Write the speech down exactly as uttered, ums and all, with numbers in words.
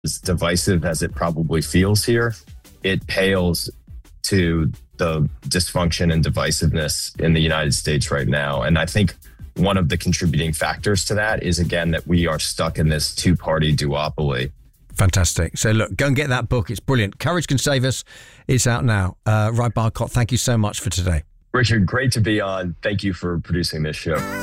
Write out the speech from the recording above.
as divisive as it probably feels here, it pales to the dysfunction and divisiveness in the United States right now. And I think one of the contributing factors to that is, again, that we are stuck in this two-party duopoly. Fantastic. So look, go and get that book. It's brilliant. Courage Can Save Us. It's out now. Uh, Wright Barcott, thank you so much for today. Richard, great to be on. Thank you for producing this show.